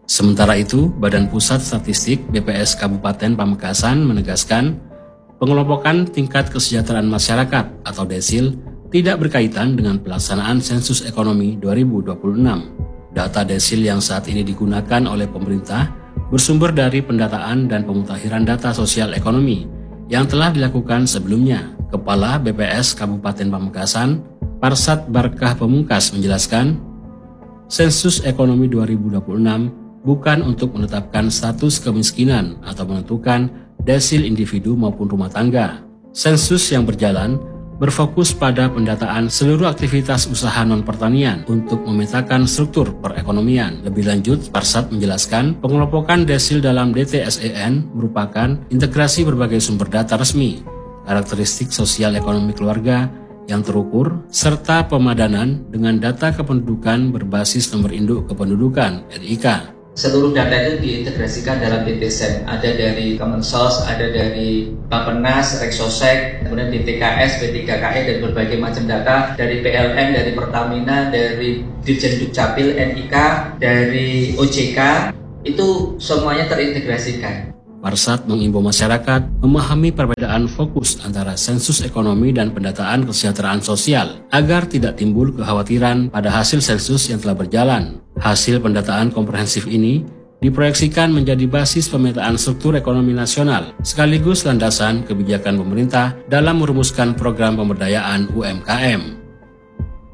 Sementara itu, Badan Pusat Statistik BPS Kabupaten Pamekasan menegaskan pengelompokan tingkat kesejahteraan masyarakat atau desil tidak berkaitan dengan pelaksanaan sensus ekonomi 2026. Data desil yang saat ini digunakan oleh pemerintah bersumber dari pendataan dan pemutahiran data sosial ekonomi yang telah dilakukan sebelumnya. Kepala BPS Kabupaten Pamekasan, Parsat Barkah Pemungkas menjelaskan, sensus ekonomi 2026 bukan untuk menetapkan status kemiskinan atau menentukan desil individu maupun rumah tangga. Sensus yang berjalan berfokus pada pendataan seluruh aktivitas usaha non-pertanian untuk memetakan struktur perekonomian. Lebih lanjut, Parsat menjelaskan pengelompokan desil dalam DTSEN merupakan integrasi berbagai sumber data resmi, karakteristik sosial ekonomi keluarga yang terukur, serta pemadanan dengan data kependudukan berbasis nomor induk kependudukan (NIK). Seluruh data itu diintegrasikan dalam DTSEN, ada dari Kemensos, ada dari Bappenas, Reksosek, kemudian DTKS, B3KE, dan berbagai macam data dari PLN, dari Pertamina, dari Dirjen Dukcapil, NIK, dari OJK, itu semuanya terintegrasikan. Parsat mengimbau masyarakat memahami perbedaan fokus antara sensus ekonomi dan pendataan kesejahteraan sosial agar tidak timbul kekhawatiran pada hasil sensus yang telah berjalan. Hasil pendataan komprehensif ini diproyeksikan menjadi basis pemetaan struktur ekonomi nasional sekaligus landasan kebijakan pemerintah dalam merumuskan program pemberdayaan UMKM.